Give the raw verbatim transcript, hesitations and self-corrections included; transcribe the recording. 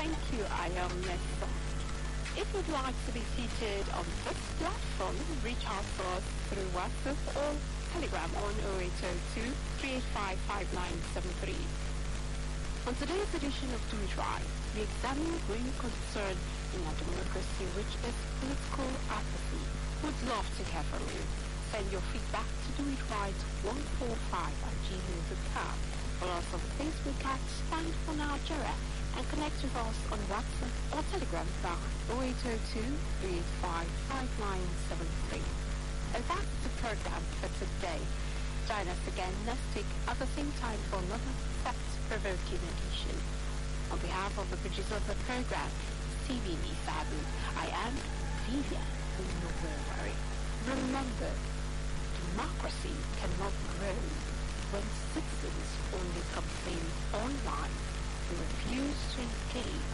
Thank you, I am Nessa. If you'd like to be seated on this platform, reach out to us through WhatsApp or Telegram on oh eight oh two, three eight five, five nine seven three. On today's edition of Do It Right, we examine a growing concern in our democracy, which is political apathy. We'd love to hear from you. Send your feedback to do it right one four five at gmail dot com. Follow us on Facebook at Stand for Nigeria and connect with us on WhatsApp or Telegram by oh eight oh two, three eight five, five nine seven three. And that's the program for today. Join us again next week at the same time for another thought-provoking edition. On behalf of the producer of the program, Stevie Sabu, I am Vivian Unowari. Remember, democracy cannot grow when citizens only complain online and refuse to engage